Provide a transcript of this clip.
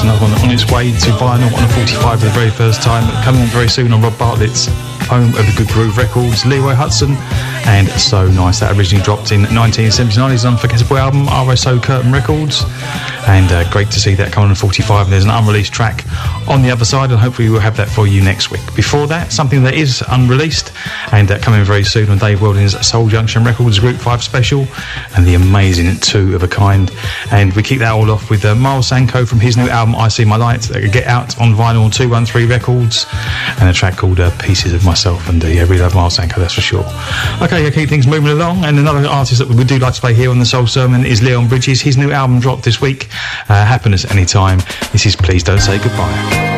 another one on its way to vinyl on a 45 for the very first time, coming very soon on Rob Bartlett's home of the Good Groove Records, Leroy Hudson, and So Nice. That originally dropped in 1979. His unforgettable album, RSO Curtain Records, and great to see that coming on 45. And there's an unreleased track on the other side, and hopefully we'll have that for you next week. Before that, something that is unreleased and coming very soon on Dave Welding's Soul Junction Records Group 5 special, and the amazing Two of a Kind. And we kick that all off with Miles Sanko from his new album I See My Light, that will get out on vinyl on 213 Records, and a track called Pieces of Myself. And yeah, we love Miles Sanko, that's for sure. Okay, keep things moving along, and another artist that we do like to play here on the Soul Sermon is Leon Bridges. His new album dropped this week, Happiness Anytime. This is Please Don't Say Goodbye.